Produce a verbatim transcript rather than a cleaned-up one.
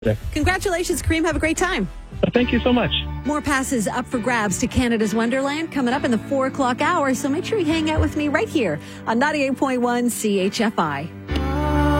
Congratulations, Kareem. Have a great time. Thank you so much. More passes up for grabs to Canada's Wonderland coming up in the four o'clock hour. So make sure you hang out with me right here on ninety-eight point one C H F I.